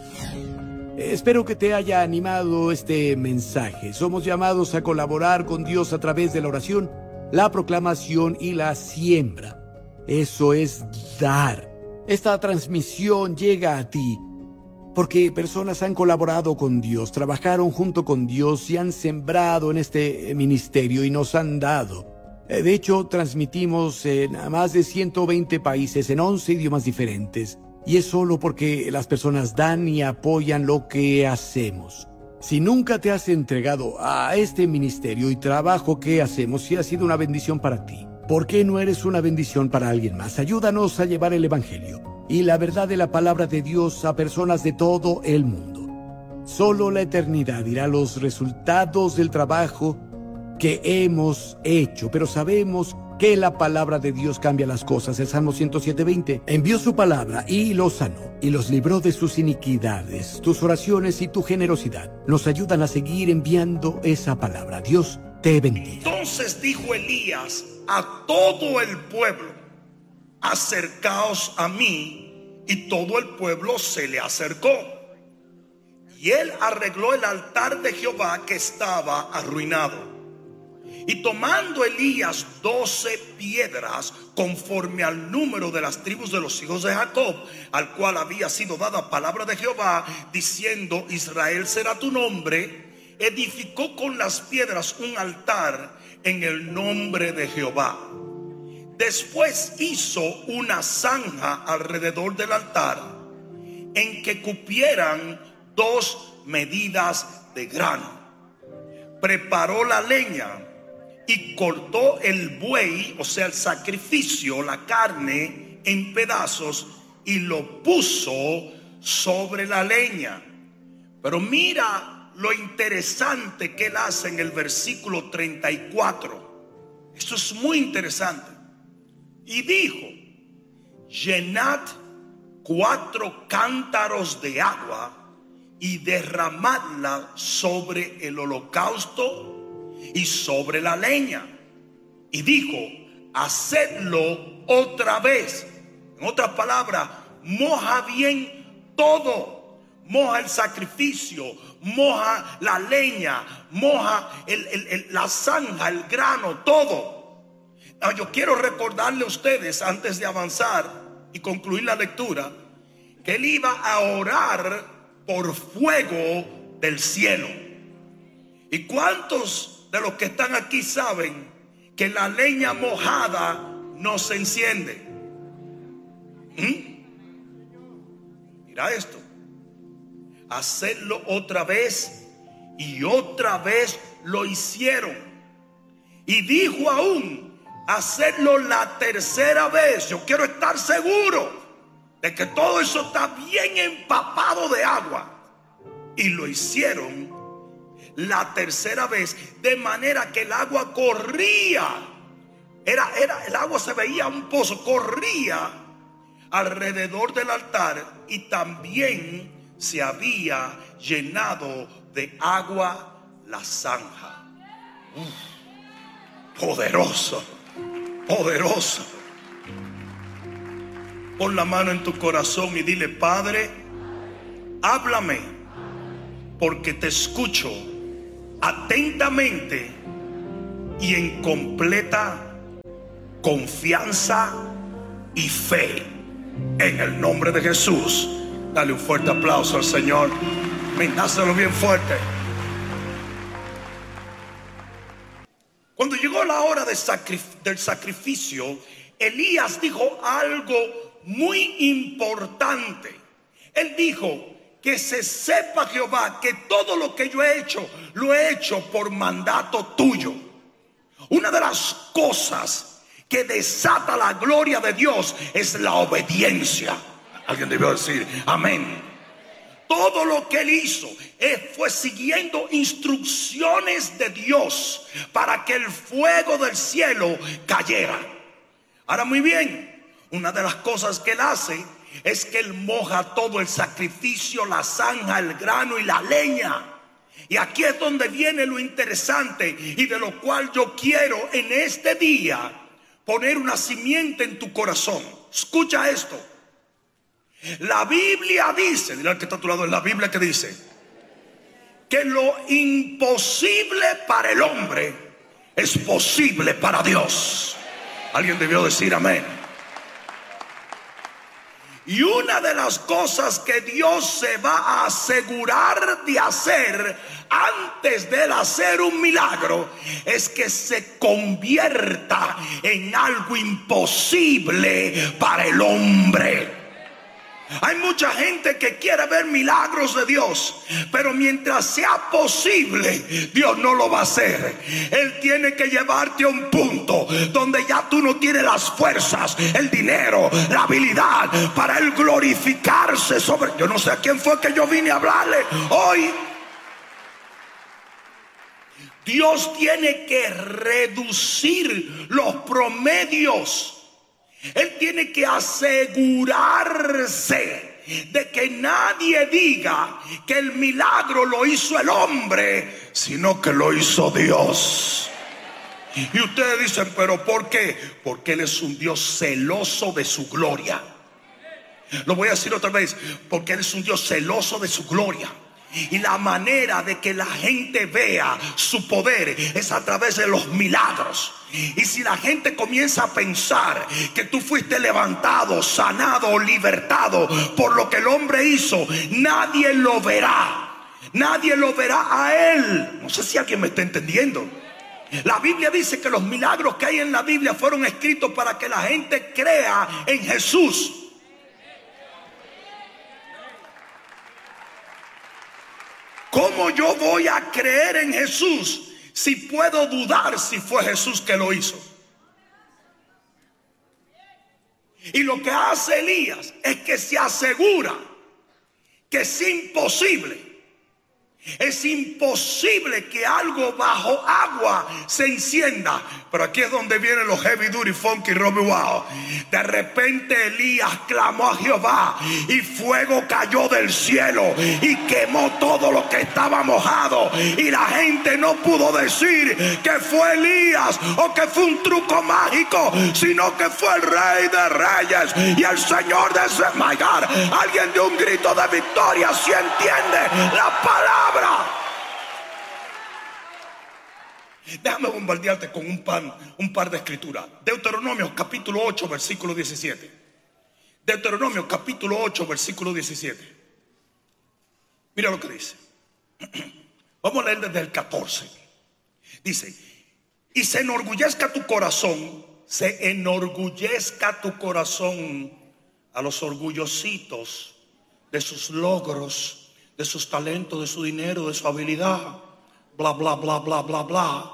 Speaker 3: Espero que te haya animado este mensaje. Somos llamados a colaborar con Dios a través de la oración, la proclamación y la siembra. Eso es dar. Esta transmisión llega a ti porque personas han colaborado con Dios, trabajaron junto con Dios y han sembrado en este ministerio y nos han dado. De hecho, transmitimos en más de ciento veinte países, en once idiomas diferentes. Y es solo porque las personas dan y apoyan lo que hacemos. Si nunca te has entregado a este ministerio y trabajo que hacemos, si ha sido una bendición para ti, ¿por qué no eres una bendición para alguien más? Ayúdanos a llevar el evangelio y la verdad de la palabra de Dios a personas de todo el mundo. Solo la eternidad dirá los resultados del trabajo que hemos hecho, pero sabemos que la palabra de Dios cambia las cosas. El Salmo ciento siete, veinte envió su palabra y los sanó y los libró de sus iniquidades. Tus oraciones y tu generosidad nos ayudan a seguir enviando esa palabra. Dios te bendiga.
Speaker 4: Entonces dijo Elías a todo el pueblo: acercaos a mí. Y todo el pueblo se le acercó. Y él arregló el altar de Jehová que estaba arruinado. Y tomando Elías doce piedras conforme al número de las tribus de los hijos de Jacob, al cual había sido dada palabra de Jehová, diciendo: Israel será tu nombre, edificó con las piedras un altar en el nombre de Jehová. Después hizo una zanja alrededor del altar en que cupieran dos medidas de grano. Preparó la leña y cortó el buey, o sea el sacrificio, la carne, en pedazos y lo puso sobre la leña. Pero mira lo interesante que él hace en el versículo treinta y cuatro. Esto es muy interesante. Y dijo: llenad cuatro cántaros de agua y derramadla sobre el holocausto y sobre la leña. Y dijo: hacedlo otra vez. En otras palabras, moja bien todo. Moja el sacrificio, moja la leña, moja el, el, el, la zanja, el grano, todo. Ahora, yo quiero recordarle a ustedes, antes de avanzar y concluir la lectura, que él iba a orar por fuego del cielo. ¿Y cuántos de los que están aquí saben que la leña mojada no se enciende? ¿Mm? Mira esto: hacerlo otra vez, y otra vez lo hicieron. Y dijo aún: hacerlo la tercera vez. Yo quiero estar seguro de que todo eso está bien empapado de agua. Y lo hicieron la tercera vez, de manera que el agua corría. Era, era, el agua se veía un pozo, corría alrededor del altar, y también se había llenado de agua la zanja. Uf, poderoso, poderoso. Pon la mano en tu corazón y dile: Padre, háblame, porque te escucho atentamente y en completa confianza y fe, en el nombre de Jesús. Dale un fuerte aplauso al Señor. Dáselo bien fuerte. Cuando llegó la hora de sacrif- del sacrificio, Elías dijo algo muy importante. Él dijo: que se sepa, Jehová, que todo lo que yo he hecho, lo he hecho por mandato tuyo. Una de las cosas que desata la gloria de Dios es la obediencia. Alguien debió decir amén. Todo lo que él hizo fue siguiendo instrucciones de Dios para que el fuego del cielo cayera. Ahora, muy bien, una de las cosas que él hace es que él moja todo el sacrificio, la zanja, el grano y la leña. Y aquí es donde viene lo interesante y de lo cual yo quiero en este día poner una simiente en tu corazón. Escucha esto. La Biblia dice, dile al que está a tu lado, en la Biblia que dice que lo imposible para el hombre es posible para Dios. Alguien debió decir amén. Y una de las cosas que Dios se va a asegurar de hacer antes de él hacer un milagro es que se convierta en algo imposible para el hombre. Hay mucha gente que quiere ver milagros de Dios, pero mientras sea posible, Dios no lo va a hacer. Él tiene que llevarte a un punto donde ya tú no tienes las fuerzas, el dinero, la habilidad para él glorificarse sobre. Yo no sé a quién fue que yo vine a hablarle hoy. Dios tiene que reducir los promedios. Él tiene que asegurarse de que nadie diga que el milagro lo hizo el hombre, sino que lo hizo Dios. Y ustedes dicen: ¿pero por qué? Porque Él es un Dios celoso de su gloria. Lo voy a decir otra vez: porque Él es un Dios celoso de su gloria. Y la manera de que la gente vea su poder es a través de los milagros. Y si la gente comienza a pensar que tú fuiste levantado, sanado o libertado por lo que el hombre hizo, nadie lo verá. Nadie lo verá a él. No sé si alguien me está entendiendo. La Biblia dice que los milagros que hay en la Biblia fueron escritos para que la gente crea en Jesús. ¿Cómo yo voy a creer en Jesús si puedo dudar si fue Jesús que lo hizo? Y lo que hace Elías es que se asegura que es imposible. Es imposible que algo bajo agua se encienda. Pero aquí es donde vienen los heavy duty, funky, Robbie Wow. De repente Elías clamó a Jehová y fuego cayó del cielo y quemó todo lo que estaba mojado. Y la gente no pudo decir que fue Elías o que fue un truco mágico, sino que fue el Rey de Reyes y el Señor de ese. My God, alguien de un grito de victoria si entiende la palabra. Déjame bombardearte con un, pan, un par de escrituras. Deuteronomio capítulo ocho versículo diecisiete. Deuteronomio capítulo ocho versículo diecisiete. Mira lo que dice. Vamos a leer desde el catorce. Dice: y se enorgullezca tu corazón, se enorgullezca tu corazón a los orgullositos de sus logros, de sus talentos, de su dinero, de su habilidad, bla, bla, bla, bla, bla, bla.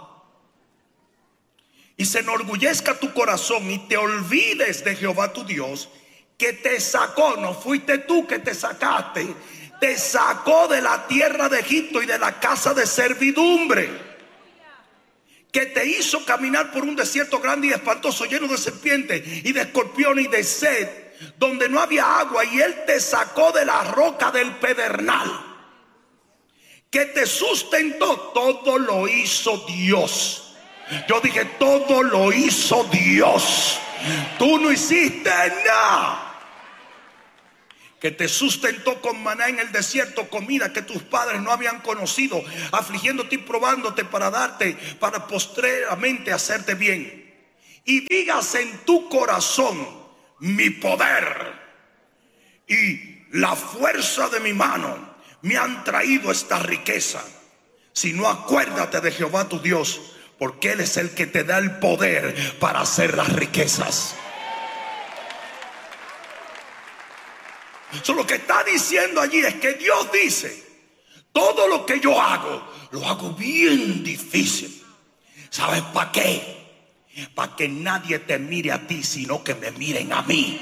Speaker 4: Y se enorgullezca tu corazón y te olvides de Jehová tu Dios, que te sacó. No fuiste tú que te sacaste, te sacó de la tierra de Egipto y de la casa de servidumbre, que te hizo caminar por un desierto grande y espantoso, lleno de serpientes y de escorpiones y de sed, donde no había agua, y Él te sacó de la roca del pedernal, que te sustentó. Todo lo hizo Dios. Yo dije: todo lo hizo Dios. Tú no hiciste nada. que te sustentó con maná en el desierto, comida que tus padres no habían conocido, afligiéndote y probándote para darte, para postreramente hacerte bien. Y digas en tu corazón: mi poder y la fuerza de mi mano me han traído esta riqueza. Si no, acuérdate de Jehová tu Dios, porque Él es el que te da el poder para hacer las riquezas. Eso lo que está diciendo allí es que Dios dice: todo lo que yo hago, lo hago bien difícil. ¿Sabes para qué? Para que nadie te mire a ti, sino que me miren a mí.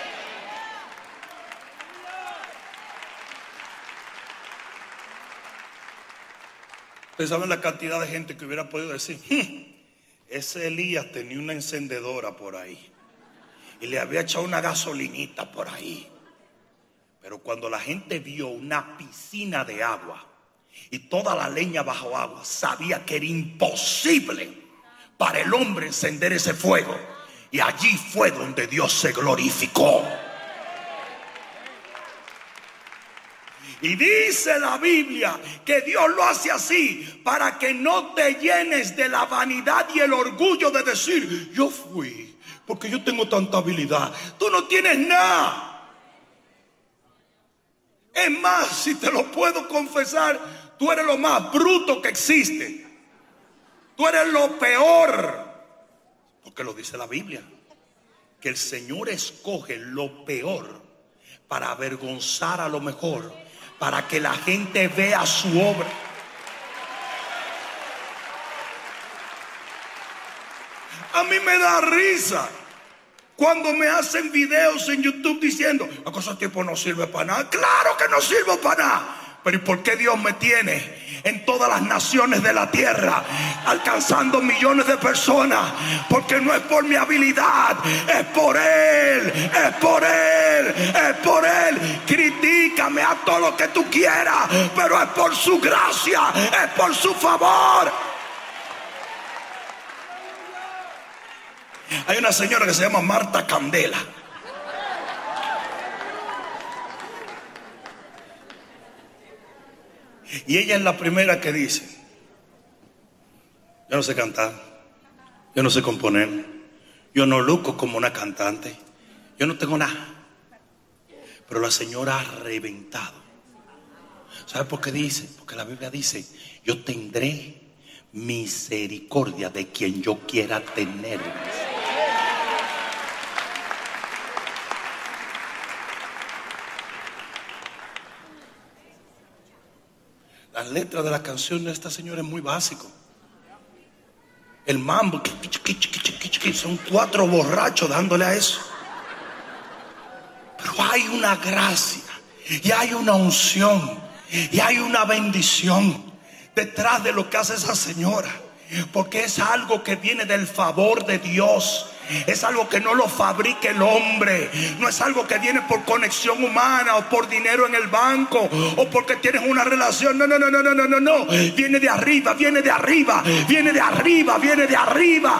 Speaker 4: Ustedes saben la cantidad de gente que hubiera podido decir: hm, ese Elías tenía una encendedora por ahí y le había echado una gasolinita por ahí. Pero cuando la gente vio una piscina de agua y toda la leña bajo agua, sabía que era imposible para el hombre encender ese fuego. Y allí fue donde Dios se glorificó. Y dice la Biblia que Dios lo hace así para que no te llenes de la vanidad y el orgullo de decir: yo fui, porque yo tengo tanta habilidad. Tú no tienes nada. Es más, si te lo puedo confesar, tú eres lo más bruto que existe. Tú eres lo peor. Porque lo dice la Biblia, que el Señor escoge lo peor para avergonzar a lo mejor, para que la gente vea su obra. A mí me da risa cuando me hacen videos en YouTube diciendo: ¿acaso tiempo no sirve para nada? Claro que no sirvo para nada. Pero ¿y por qué Dios me tiene en todas las naciones de la tierra, alcanzando millones de personas? Porque no es por mi habilidad, es por Él, es por Él, es por Él. Critícame a todo lo que tú quieras, pero es por su gracia, es por su favor. Hay una señora que se llama Marta Candela. Y ella es la primera que dice: yo no sé cantar, yo no sé componer, yo no luzco como una cantante, yo no tengo nada. Pero la señora ha reventado. ¿Sabe por qué dice? Porque la Biblia dice: yo tendré misericordia de quien yo quiera tener. Las letras de la canción de esta señora es muy básico. El mambo, son cuatro borrachos dándole a eso. Pero hay una gracia y hay una unción y hay una bendición detrás de lo que hace esa señora, porque es algo que viene del favor de Dios. Es algo que no lo fabrica el hombre. No es algo que viene por conexión humana o por dinero en el banco o porque tienes una relación. No, no, no, no, no, no, no, no. Viene de arriba, viene de arriba, viene de arriba, viene de arriba.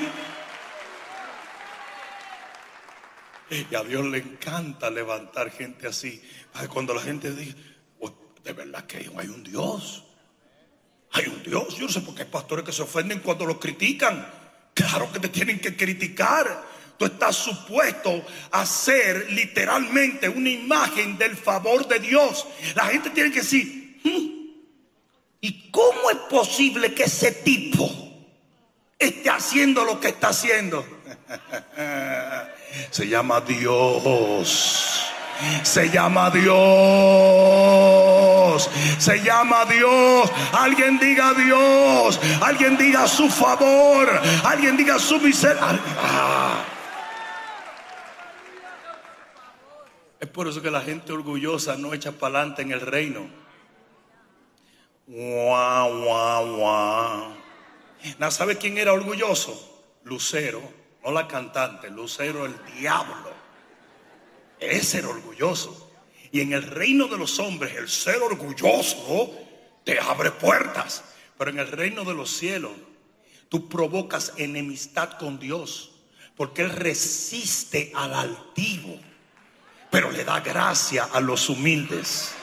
Speaker 4: Y a Dios le encanta levantar gente así. Cuando la gente dice: oh, de verdad que hay un Dios. Hay un Dios. Yo no sé por qué hay pastores que se ofenden cuando los critican. Claro que te tienen que criticar. Tú estás supuesto a ser literalmente una imagen del favor de Dios. La gente tiene que decir: ¿y cómo es posible que ese tipo esté haciendo lo que está haciendo? Se llama Dios. Se llama Dios. Se llama Dios. Alguien diga Dios. Alguien diga su favor. Alguien diga su misericordia. Ah. Es por eso que la gente orgullosa no echa para adelante en el reino. Guau, guau, guau. ¿No sabe quién era orgulloso? Lucero, no la cantante. Lucero, el diablo. Ese era orgulloso. Y en el reino de los hombres, el ser orgulloso te abre puertas. Pero en el reino de los cielos, tú provocas enemistad con Dios, porque Él resiste al altivo, pero le da gracia a los humildes.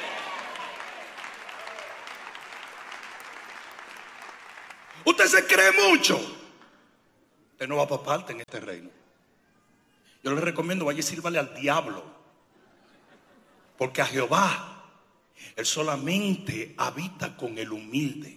Speaker 4: Usted se cree mucho, usted no va para parte en este reino. Yo le recomiendo, vaya y sírvale al diablo, porque a Jehová, Él solamente habita con el humilde.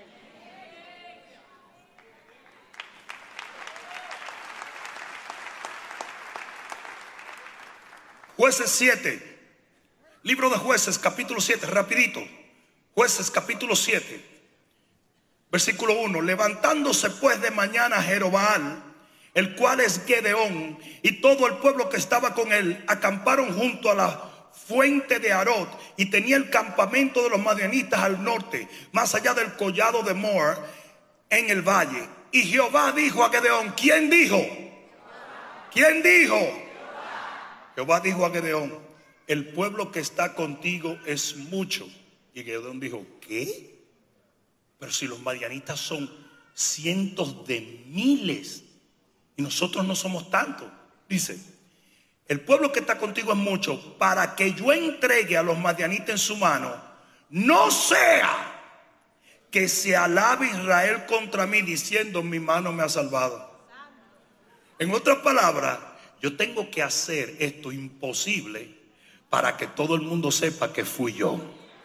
Speaker 4: Jueces siete, libro de Jueces capítulo siete, rapidito. Jueces capítulo siete, versículo uno. Levantándose pues de mañana Jerobbaal, el cual es Gedeón, y todo el pueblo que estaba con él, acamparon junto a la fuente de Arot, y tenía el campamento de los madianitas al norte, más allá del collado de Moar, en el valle. Y Jehová dijo a Gedeón, ¿quién dijo? ¿Quién dijo? Jehová dijo a Gedeón, el pueblo que está contigo es mucho. Y Gedeón dijo, ¿qué? Pero si los madianitas son cientos de miles y nosotros no somos tantos. Dice, el pueblo que está contigo es mucho, para que yo entregue a los madianitas en su mano, no sea que se alabe Israel contra mí diciendo, mi mano me ha salvado. En otras palabras, yo tengo que hacer esto imposible para que todo el mundo sepa que fui yo.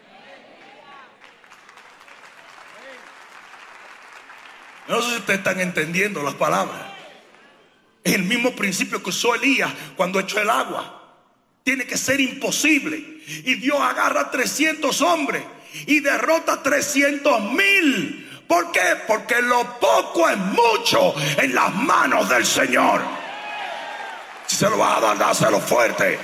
Speaker 4: No sé si ustedes están entendiendo las palabras. Es el mismo principio que usó Elías cuando echó el agua. Tiene que ser imposible. Y Dios agarra trescientos hombres y derrota trescientos mil. ¿Por qué? Porque lo poco es mucho en las manos del Señor. Si se lo va a dar, dáselo fuerte.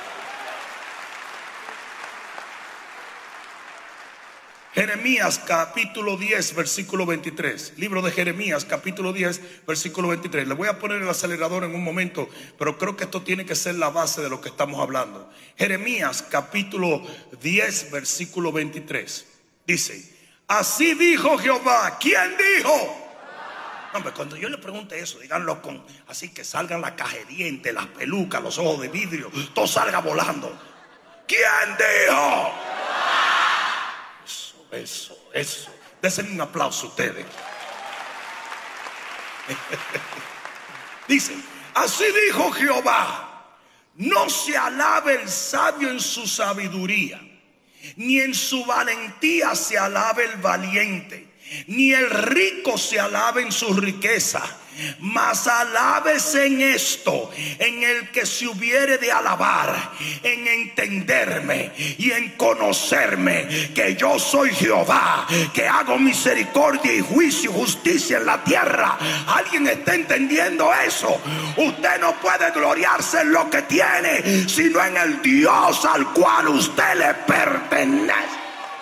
Speaker 4: Jeremías capítulo diez, versículo veintitrés. Libro de Jeremías capítulo diez, versículo veintitrés. Le voy a poner el acelerador en un momento, pero creo que esto tiene que ser la base de lo que estamos hablando. Jeremías capítulo diez, versículo veintitrés. Dice, así dijo Jehová. ¿Quién dijo? Hombre, cuando yo le pregunte eso, díganlo con así que salgan la caja de dientes, las pelucas, los ojos de vidrio, todo salga volando. ¿Quién dijo? Eso, eso, eso. Denle un aplauso a ustedes. Dice, así dijo Jehová, no se alabe el sabio en su sabiduría, ni en su valentía se alabe el valiente, ni el rico se alabe en su riqueza, mas alábese en esto, en el que se hubiere de alabar, en entenderme y en conocerme, que yo soy Jehová, que hago misericordia y juicio y justicia en la tierra. ¿Alguien está entendiendo eso? Usted no puede gloriarse en lo que tiene, sino en el Dios al cual usted le pertenece.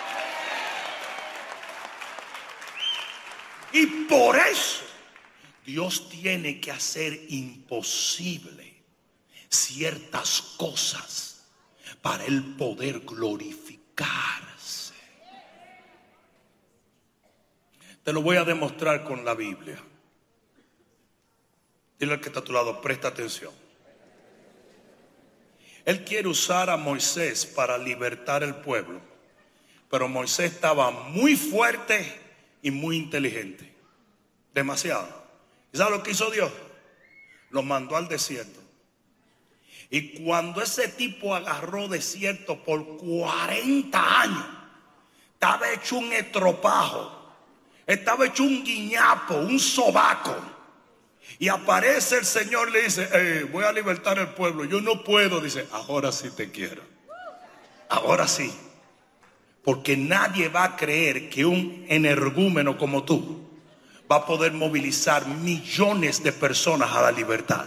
Speaker 4: Y por eso Dios tiene que hacer imposible ciertas cosas para Él poder glorificarse. Te lo voy a demostrar con la Biblia. Dile al que está a tu lado, presta atención. Él quiere usar a Moisés para libertar el pueblo, pero Moisés estaba muy fuerte y muy inteligente, demasiado. ¿Y sabe lo que hizo Dios? Lo mandó al desierto. Y cuando ese tipo agarró desierto por cuarenta años, estaba hecho un estropajo, estaba hecho un guiñapo, un sobaco. Y aparece el Señor, le dice, eh, voy a libertar el pueblo. Yo no puedo. Dice, ahora sí te quiero. Ahora sí. Porque nadie va a creer que un energúmeno como tú va a poder movilizar millones de personas a la libertad.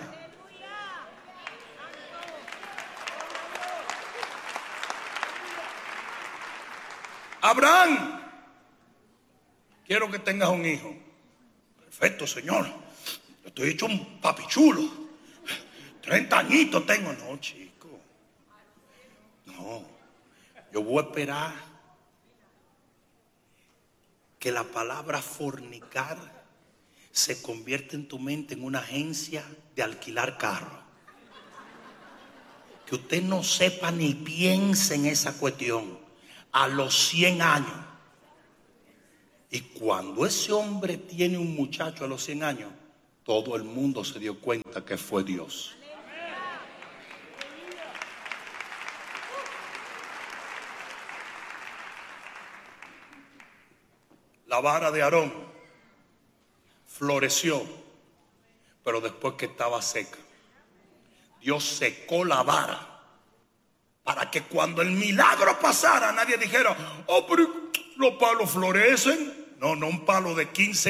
Speaker 4: Abraham, quiero que tengas un hijo. Perfecto, Señor. Yo estoy hecho un papichulo. treinta añitos tengo. No, chico. No. Yo voy a esperar que la palabra fornicar se convierte en tu mente en una agencia de alquilar carro. que usted no sepa ni piense en esa cuestión, a los cien años. Y cuando ese hombre tiene un muchacho a los cien años, todo el mundo se dio cuenta que fue Dios. La vara de Aarón floreció, pero después que estaba seca. Dios secó la vara para que cuando el milagro pasara nadie dijera: oh, pero los palos florecen. No, no un palo de quince